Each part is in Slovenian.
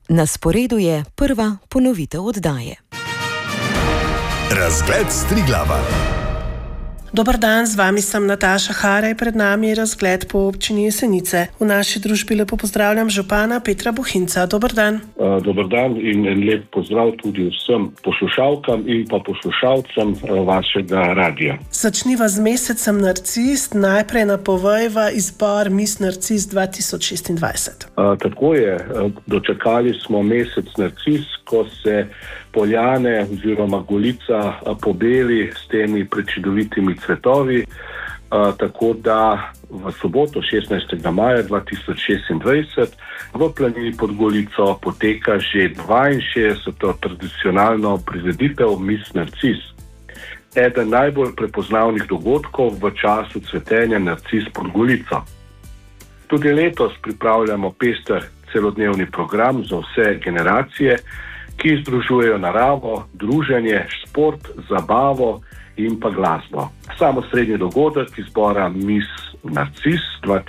Na sporedu je prva ponovitev oddaje. Razgled s Triglava. Dober dan, z vami sem Nataša Haraj, pred nami je razgled po občini Jesenice. V naši družbi lepo pozdravljam župana Petra Bohinca. Dober dan. Dober dan in en lep pozdrav tudi vsem poslušalkam in pa poslušalcem vašega radija. Začniva z mesecem Narcis, najprej napovejva izbor Miss Narcis 2026. Tako je, dočakali smo mesec Narcis, ko se Poljane oziroma Golica pobeli s temi prečudovitimi cvetovi, tako da v soboto 16. maja 2026 v planini pod Golico poteka že 62. tradicionalno prireditev Miss Narcis. Eden najbolj prepoznavnih dogodkov v času cvetenja narcis pod Golico. Tudi letos pripravljamo pester celodnevni program za vse generacije, ki združujejo naravo, druženje, šport, zabavo in pa glasbo. Sam osrednji dogodek izbora Miss Narcis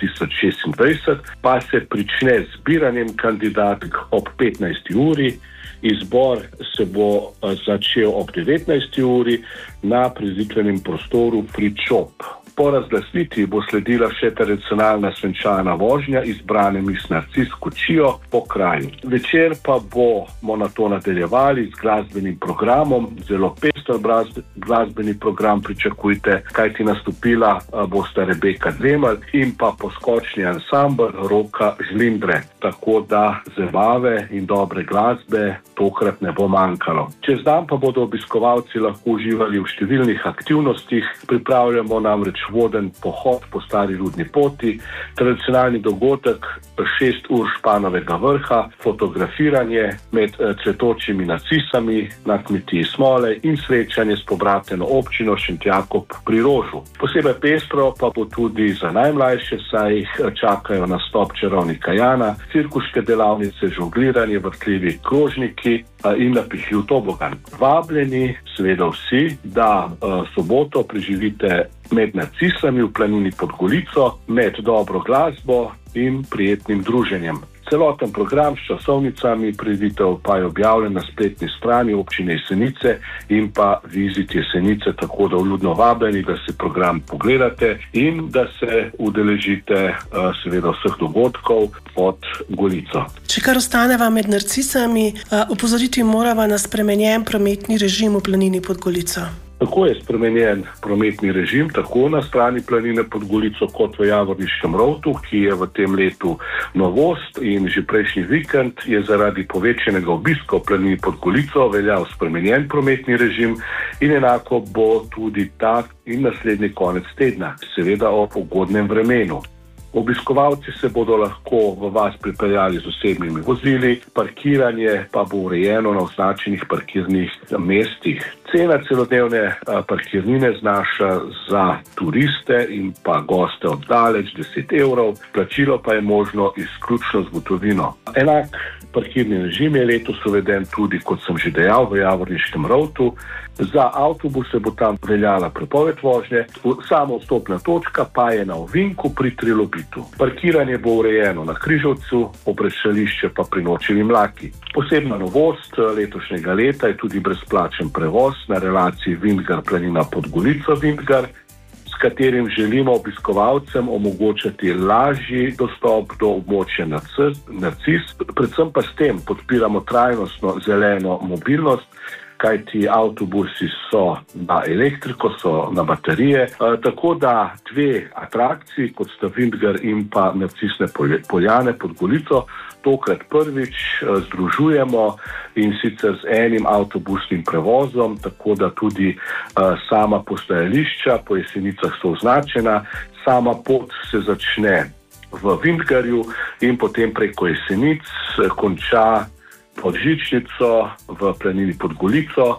2026 pa se prične z zbiranjem kandidatk ob 15. uri. Izbor se bo začel ob 19. uri na prireditvenem prostoru Pričop. Po razglasitvi bo sledila še tradicionalna svenčana vožnja izbrane Miss Narcis kočijo po kraju. Večer pa bomo na to nadaljevali z glasbenim programom. Zelo pester glasbeni program pričakujte, kajti nastopila bosta Rebeka Dremelj in pa poskočni ansambel Roka Žlindre. Tako da zabave in dobre glasbe tokrat ne bo manjkalo. Čez dan pa bodo obiskovalci lahko uživali v številnih aktivnostih. Pripravljamo namreč voden pohod po stari Rudni poti, tradicionalni dogodek 6 ur Španovega vrha, fotografiranje med cvetočimi narcisami na kmetiji Smolej in srečanje s pobrateno občino Šentjakob pri Rožu. Posebej pestro pa bo tudi za najmlajše, saj jih čakajo nastop čarovnika Jana, cirkuške delavnice, žongliranje, vrtljivi krožniki in napihljiv tobogan. Vabljeni seveda vsi, da soboto preživite med narcisami v planini pod Golico, med dobro glasbo in prijetnim druženjem. Celoten program s časovnicami prireditev pa je objavljen na spletni strani občine Jesenice in pa Vizit Jesenice, tako da vljudno vabljeni, da si program pogledate in da se udeležite seveda vseh dogodkov pod Golico. Če kar ostaneva med narcisami, opozoriti morava na spremenjen prometni režim v planini pod Golico. Tako je spremenjen prometni režim, tako na strani planine pod Golico kot v Javorniškem rovtu, ki je v tem letu novost in že prejšnji vikend je zaradi povečanega obiska v planini pod Golico veljal spremenjen prometni režim in enako bo tudi ta in naslednji konec tedna, seveda ob ugodnem vremenu. Obiskovalci se bodo lahko v vas pripeljali z osebnimi vozili, parkiranje pa bo urejeno na označenih parkirnih mestih. Cena celodnevne parkirnine znaša za turiste in pa goste od daleč 10 evrov, plačilo pa je možno izključno z gotovino. Enak parkirni režim je letos uveden tudi, kot sem že dejal, v Javorniškem rovtu. Za avtobuse bo tam veljala prepoved vožnje, samo vstopna točka pa je na ovinku pri Trilobitu. Parkiranje bo urejeno na Križovcu, obrešališče pa pri Nočevi Mlaki. Posebna novost letošnjega leta je tudi brezplačen prevoz na relaciji Vintgar-Planina pod Golico-Vintgar, s katerim želimo obiskovalcem omogočati lažji dostop do območja Narcis, predvsem pa s tem podpiramo trajnostno zeleno mobilnost, kajti avtobusi so na elektriko, so na baterije, tako da dve atrakciji, kot sta Vintgar in pa Narcisne Poljane pod Golico, tokrat prvič združujemo in sicer z enim avtobusnim prevozom, tako da tudi sama postajališča po Jesenicah so označena, sama pot se začne v Vintgarju in potem preko Jesenic konča pod žičnico v planini pod Golico.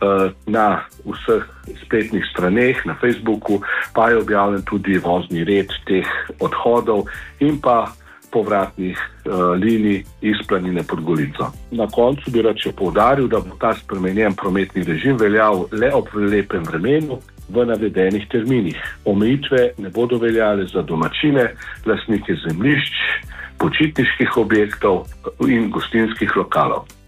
Na vseh spletnih straneh, na Facebooku pa je objavljen tudi vozni red teh odhodov in pa povratnih linij iz planine pod Golico. Na koncu bi rad še poudaril, da bo ta spremenjen prometni režim veljal le ob lepem vremenu v navedenih terminih. Omejitve ne bodo veljale za domačine, lastnike zemljišč, počitniških objektov in gostinskih lokalov.